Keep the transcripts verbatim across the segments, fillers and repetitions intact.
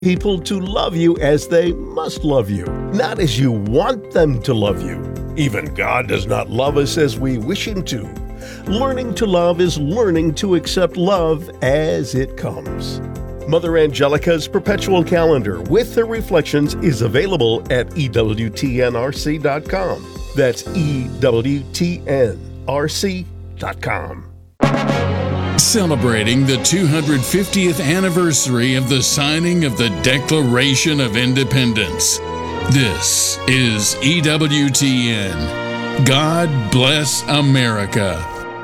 People to love you as they must love you, not as you want them to love you. Even God does not love us as we wish Him to. Learning to love is learning to accept love as it comes. Mother Angelica's Perpetual Calendar with her reflections is available at E W T N R C dot com. That's E W T N R C dot com. Celebrating the two hundred fiftieth anniversary of the signing of the Declaration of Independence. This is E W T N. God bless America.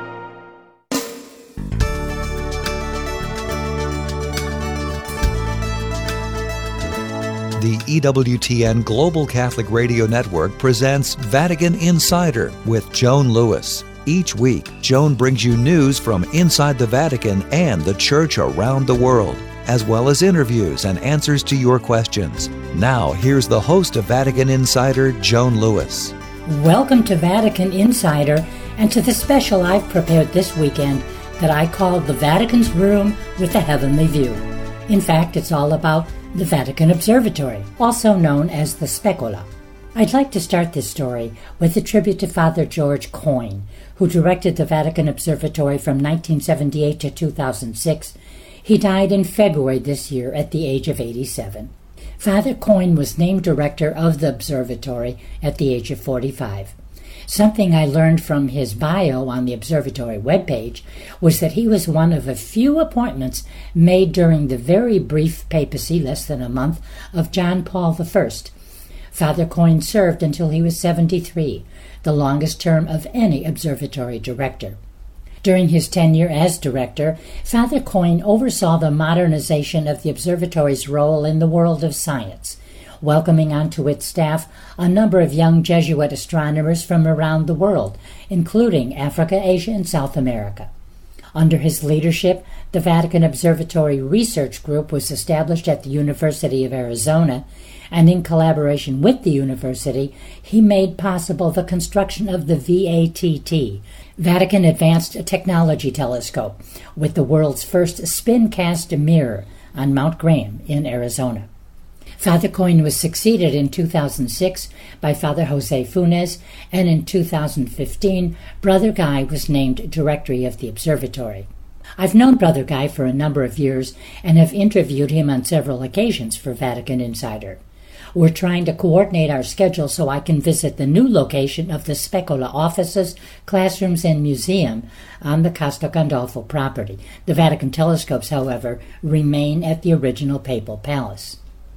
The E W T N Global Catholic Radio Network presents Vatican Insider with Joan Lewis. Each week, Joan brings you news from inside the Vatican and the Church around the world, as well as interviews and answers to your questions. Now, here's the host of Vatican Insider, Joan Lewis. Welcome to Vatican Insider and to the special I've prepared this weekend that I call The Vatican's Room with a Heavenly View. In fact, it's all about the Vatican Observatory, also known as the Specola. I'd like to start this story with a tribute to Father George Coyne, who directed the Vatican Observatory from nineteen seventy-eight to two thousand six. He died in February this year at the age of eighty-seven. Father Coyne was named director of the observatory at the age of forty-five. Something I learned from his bio on the observatory webpage was that he was one of a few appointments made during the very brief papacy, less than a month, of John Paul the First. Father Coyne served until he was seventy-three, the longest term of any observatory director. During his tenure as director, Father Coyne oversaw the modernization of the observatory's role in the world of science, welcoming onto its staff a number of young Jesuit astronomers from around the world, including Africa, Asia, and South America. Under his leadership, the Vatican Observatory Research Group was established at the University of Arizona, and in collaboration with the university, he made possible the construction of the V A T T, Vatican Advanced Technology Telescope, with the world's first spin-cast mirror on Mount Graham in Arizona. Father Coyne was succeeded in two thousand six by Father Jose Funes, and in two thousand fifteen, Brother Guy was named Director of the Observatory. I've known Brother Guy for a number of years and have interviewed him on several occasions for Vatican Insider. We're trying to coordinate our schedule so I can visit the new location of the Specola offices, classrooms, and museum on the Castel Gandolfo property. The Vatican telescopes, however, remain at the original Papal Palace.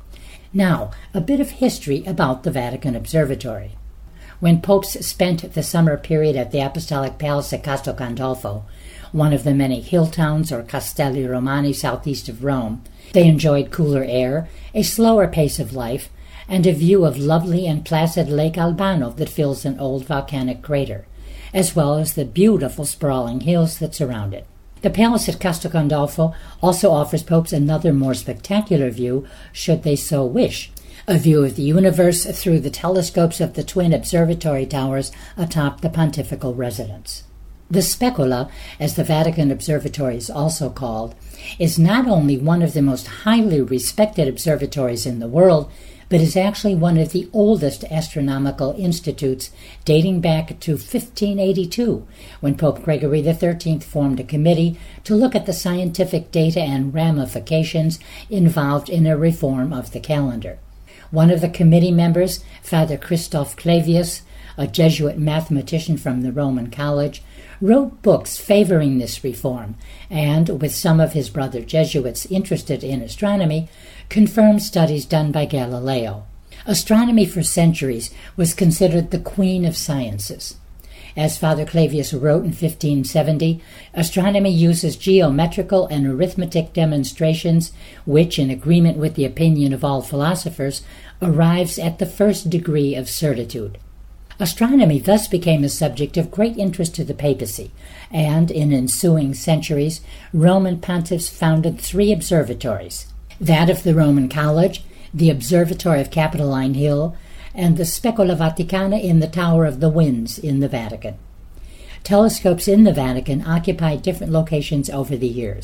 Now, a bit of history about the Vatican Observatory. When popes spent the summer period at the Apostolic Palace at Castel Gandolfo, one of the many hill towns or Castelli Romani southeast of Rome, they enjoyed cooler air, a slower pace of life, and a view of lovely and placid Lake Albano that fills an old volcanic crater, as well as the beautiful sprawling hills that surround it. The palace at Castel Gandolfo also offers popes another more spectacular view, should they so wish, a view of the universe through the telescopes of the twin observatory towers atop the pontifical residence. The Specola, as the Vatican Observatory is also called, is not only one of the most highly respected observatories in the world, but is actually one of the oldest astronomical institutes, dating back to fifteen eighty-two, when Pope Gregory the thirteenth formed a committee to look at the scientific data and ramifications involved in a reform of the calendar. One of the committee members, Father Christoph Clavius, a Jesuit mathematician from the Roman College, wrote books favoring this reform, and, with some of his brother Jesuits interested in astronomy, confirmed studies done by Galileo. Astronomy for centuries was considered the queen of sciences. As Father Clavius wrote in fifteen seventy, astronomy uses geometrical and arithmetic demonstrations which, in agreement with the opinion of all philosophers, arrives at the first degree of certitude. Astronomy thus became a subject of great interest to the papacy, and in ensuing centuries, Roman pontiffs founded three observatories: that of the Roman College, the Observatory of Capitoline Hill, and the Specola Vaticana in the Tower of the Winds in the Vatican. Telescopes in the Vatican occupied different locations over the years.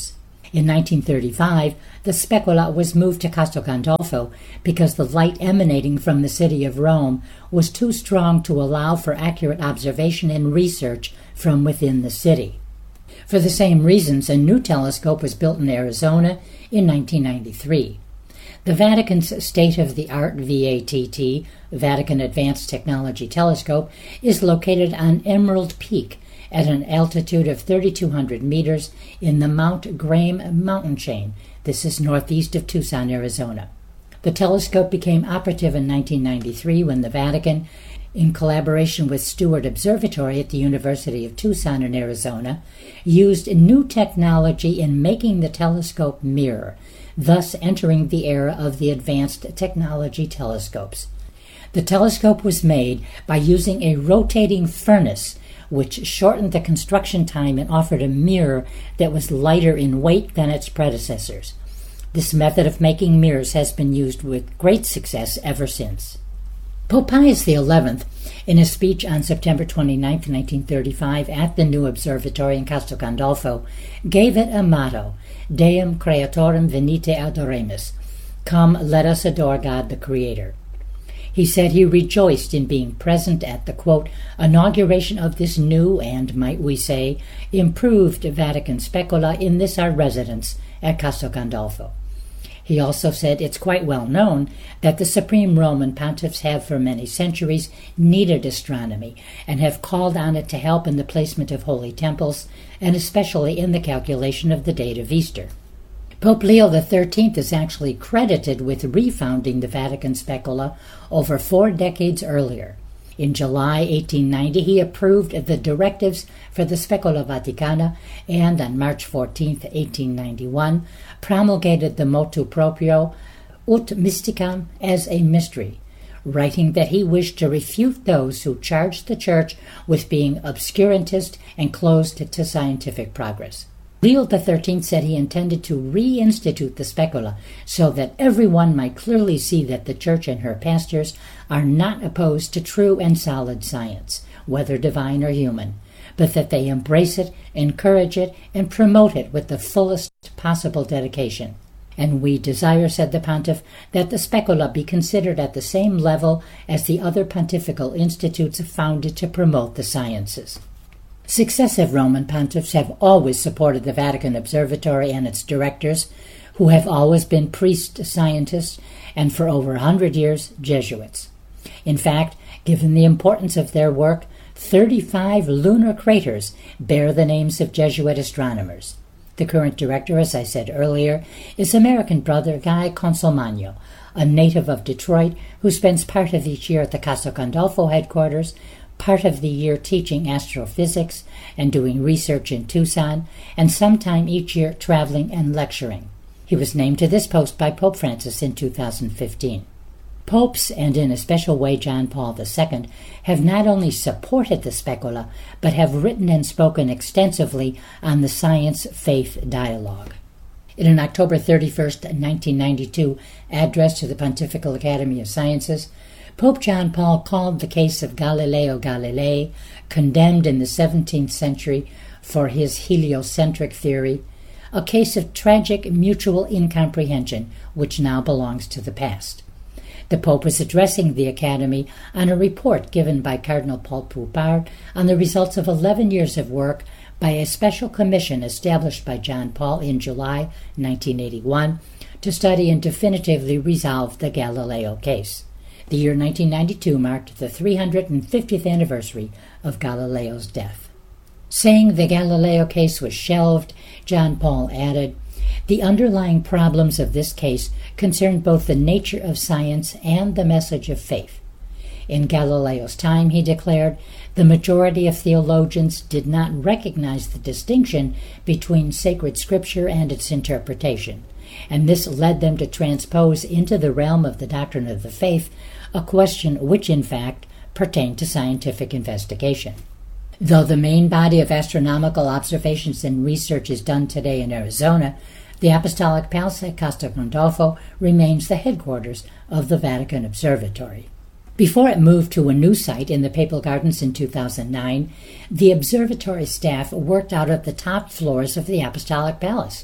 In nineteen thirty-five, the Specola was moved to Castel Gandolfo because the light emanating from the city of Rome was too strong to allow for accurate observation and research from within the city. For the same reasons, a new telescope was built in Arizona in nineteen ninety-three. The Vatican's state-of-the-art V A T T, Vatican Advanced Technology Telescope, is located on Emerald Peak at an altitude of thirty-two hundred meters in the Mount Graham mountain chain. This is northeast of Tucson, Arizona. The telescope became operative in nineteen ninety-three when the Vatican, in collaboration with Steward Observatory at the University of Tucson in Arizona, used new technology in making the telescope mirror, thus entering the era of the advanced technology telescopes. The telescope was made by using a rotating furnace, which shortened the construction time and offered a mirror that was lighter in weight than its predecessors. This method of making mirrors has been used with great success ever since. Pope Pius the eleventh, in a speech on September twenty-ninth, nineteen thirty-five, at the new observatory in Castel Gandolfo, gave it a motto, Deum Creatorem Venite Adoremus, Come, let us adore God the Creator. He said he rejoiced in being present at the, quote, inauguration of this new and, might we say, improved Vatican Specola in this our residence at Castel Gandolfo. He also said it's quite well known that the Supreme Roman Pontiffs have for many centuries needed astronomy and have called on it to help in the placement of holy temples and especially in the calculation of the date of Easter. Pope Leo the thirteenth is actually credited with refounding the Vatican Specola over four decades earlier. In July eighteen ninety, he approved the directives for the Specola Vaticana and on March fourteenth, eighteen ninety-one, promulgated the motu proprio Ut Mysticam as a mystery, writing that he wished to refute those who charged the Church with being obscurantist and closed to scientific progress. Leo the thirteenth said he intended to reinstitute the Specola so that everyone might clearly see that the Church and her pastors are not opposed to true and solid science, whether divine or human, but that they embrace it, encourage it, and promote it with the fullest possible dedication. And we desire, said the pontiff, that the Specola be considered at the same level as the other pontifical institutes founded to promote the sciences. Successive Roman pontiffs have always supported the Vatican Observatory and its directors, who have always been priest-scientists and for over a hundred years Jesuits. In fact, given the importance of their work, thirty-five lunar craters bear the names of Jesuit astronomers. The current director, as I said earlier, is American brother Guy Consolmagno, a native of Detroit who spends part of each year at the Castel Gandolfo headquarters, part of the year teaching astrophysics and doing research in Tucson, and sometime each year traveling and lecturing. He was named to this post by Pope Francis in two thousand fifteen. Popes, and in a special way John Paul the Second, have not only supported the Specola, but have written and spoken extensively on the science-faith dialogue. In an October thirty-first, nineteen ninety-two address to the Pontifical Academy of Sciences, Pope John Paul called the case of Galileo Galilei, condemned in the seventeenth century for his heliocentric theory, a case of tragic mutual incomprehension which now belongs to the past. The Pope was addressing the Academy on a report given by Cardinal Paul Poupard on the results of eleven years of work by a special commission established by John Paul in July nineteen eighty-one to study and definitively resolve the Galileo case. The year nineteen ninety-two marked the three hundred fiftieth anniversary of Galileo's death. Saying the Galileo case was shelved, John Paul added, "The underlying problems of this case concern both the nature of science and the message of faith. In Galileo's time," he declared, "the majority of theologians did not recognize the distinction between sacred scripture and its interpretation, and this led them to transpose into the realm of the doctrine of the faith a question which, in fact, pertained to scientific investigation. Though the main body of astronomical observations and research is done today in Arizona, the Apostolic Palace at Castel Gandolfo remains the headquarters of the Vatican Observatory. Before it moved to a new site in the Papal Gardens in two thousand nine, the observatory staff worked out of the top floors of the Apostolic Palace,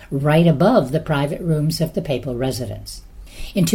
right above the private rooms of the papal residence. In